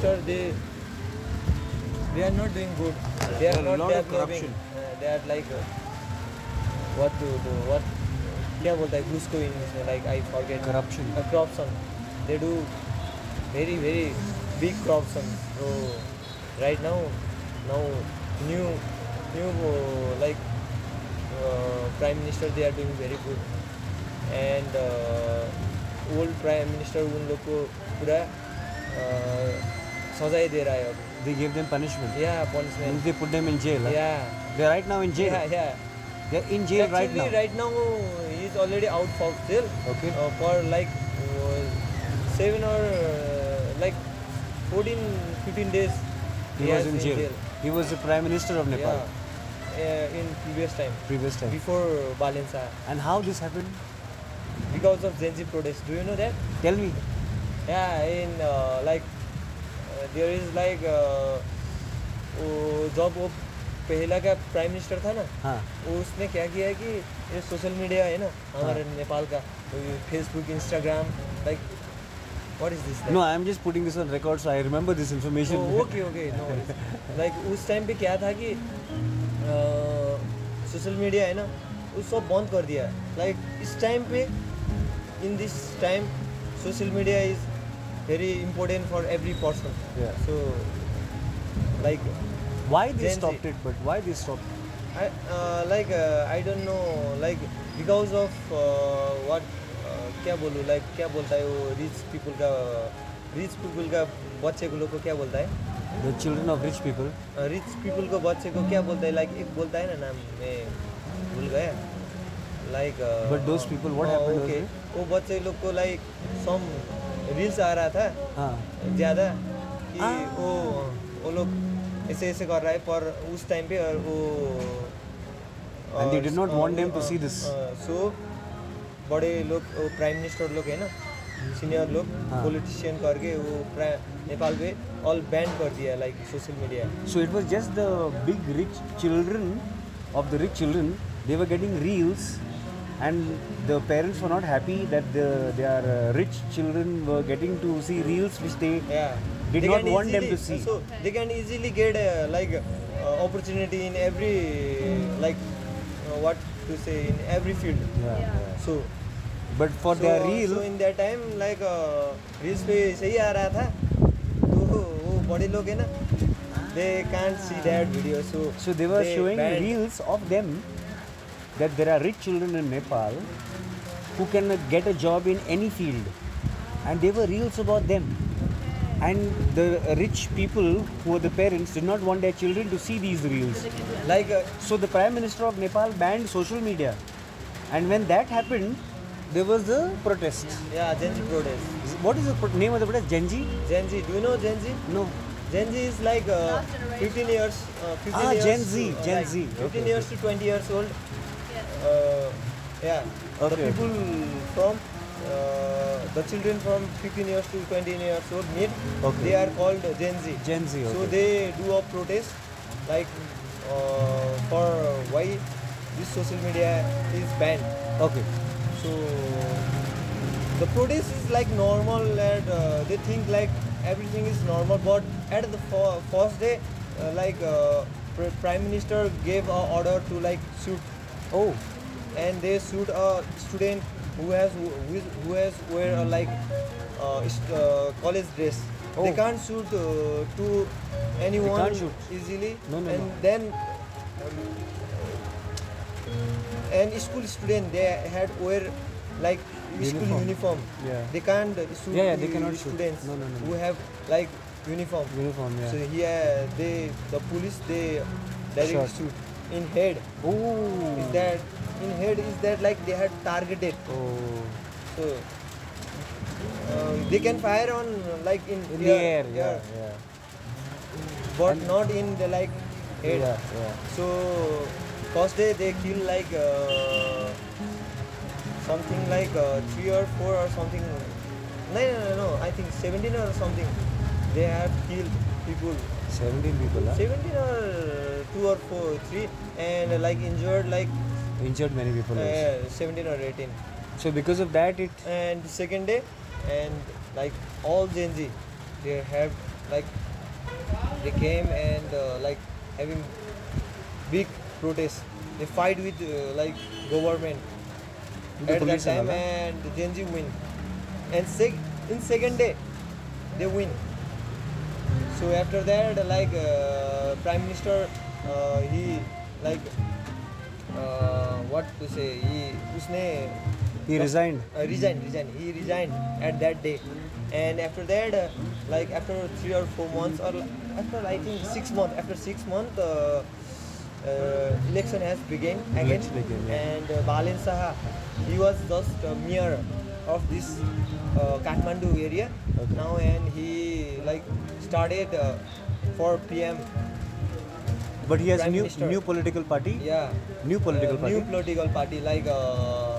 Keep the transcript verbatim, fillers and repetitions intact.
Minister, they they are not doing good. They are There are a not lot of developing. corruption. Uh, they are like uh, what to do? What? क्या बोलता है घूस को English में? Like I forget. Corruption. A corruption. They do very very big corruption. So right now, now new new uh, like uh, Prime Minister, they are doing very good. And uh, old Prime Minister उन लोग को पूरा uh, सजाई दे रहा है अब. They gave them punishment. Yeah, punishment. Means they put them in jail. huh? Yeah. They're right now in jail. Yeah, yeah. They're in jail right Actually, now. right now he is already out for jail. Okay. Uh, for like uh, seven or uh, like fourteen, fifteen days. He was in jail. He was the Prime Minister of Nepal. Yeah. Uh, in previous time. Previous time. Before Balensa. And how this happened? Because of Gen Z protest. Do you know that? Tell me. Yeah, in uh, like uh, there is like uh, वो जब वो पहला का prime minister था ना, हाँ. उसने क्या किया है कि ये सोशल मीडिया है ना हमारे नेपाल का, Facebook, Instagram, like what is this? No, I'm just putting this on record so I remember this information. Okay okay no, like उस टाइम पे क्या था कि सोशल मीडिया है ना उस सब बंद कर दिया. लाइक इस टाइम पे, in this time social media is very important for every person. Yeah. So like Why they Gen Z. stopped it? But why they stopped? I uh, like uh, I don't know, like because of uh, what uh, क्या बोलूँ, like क्या बोलता है वो rich people का rich people का बच्चे को लोग को क्या बोलता है? The children of rich people. uh, rich people को बच्चे को क्या बोलता है? like एक बोलता है ना, नाम मैं भूल गया. like uh, But those people, what uh, happened okay, was वो बच्चे लोग को like some reels आ रहा था हाँ. ज़्यादा कि Ah. वो वो लोग ऐसे ऐसे कर रहा है, पर उस टाइम पे और वो And they did not want them to see this. सो बड़े लोग, प्राइम मिनिस्टर लोग है ना, सीनियर लोग, हाँ. पॉलिटिशियन करके वो प्रा- नेपाल पे ऑल बैन कर दिया, like social media. So it was just the big rich children of the rich children. They were getting reels, and the parents were not happy that the, their uh, rich children were getting to see reels which they Yeah. did They not can want them to easily- see. So they can easily get uh, like uh, opportunity in every like uh, what to say, in every field. Yeah. Yeah. yeah. So But for so, their reel, so in that time like uh, reels पे सही आ रहा था, तो वो बड़े लोग है ना, they can't see that video, so so they were they showing banned. reels of them that there are rich children in Nepal who can uh, get a job in any field, and they were reels about them. And the uh, rich people who were the parents did not want their children to see these reels. like uh, So the Prime Minister of Nepal banned social media, and when that happened, there was a protest. yeah, Gen Z protest. What is the pro- name of the protest? Gen Z? Gen Z, do you know Gen Z? No. Gen Z is like uh, Last generation. fifteen years, uh, fifteen Ah, years Gen Z, to, uh, Gen like Z. fifteen Okay, years to twenty years old. Yes. Uh, yeah, the Okay. people from uh, the children from fifteen years to twenty years old mid, Okay. they are called Gen Z. Gen Z. Okay. So they do a protest like uh, for why this social media is banned. okay. So the protest is like normal, and uh, they think like everything is normal, but at the fir- first day uh, like uh, pr- prime minister gave a order to like shoot, Oh. and they shoot a student who has who, is- who has wear a like uh, st- uh, college dress. Oh. They can't shoot uh, to anyone can't shoot. easily. No, no, and no. then um, and school student, they had wear like school Uniform. uniform. Yeah. They can't shoot Yeah, yeah, they the cannot shoot. students No, no, no, who no. have like uniform. Uniform. Yeah. So here they, the police, they directly Shot. shoot in head. Oh. Is that in head? Is that like they had targeted? Oh. So um, they can fire on like in, In the air. yeah, Yeah. Yeah. but And- not in the like head. Yeah. Yeah. So first day they kill like uh, something like uh, three or four or something. No, no, no, no. I think seventeen or something. They have killed people. seventeen people. Huh? seventeen or two or four, three, and uh, like injured like Injured many people. also. uh, seventeen or eighteen. So because of that, it. And the second day, and like all Gen Z, they have like they came and uh, like having big protests. They fight with uh, like government With the at that police and time, all, and the Gen Z win. And sec- in second day, they win. So after that, like uh, Prime Minister, uh, he like uh, what to say? He usne He resigned. uh, resigned, resigned. He resigned at that day, and after that, uh, like after three or four months, or after I think six months, after six months, uh, uh, election has begun again, Election began, yeah. and uh, Balin Saha, he was just uh, mayor of this uh, Kathmandu area Okay. now, and he like started uh, for P M. But he has Prime new Minister. new political party. Yeah. New political Uh, party. New political party like uh,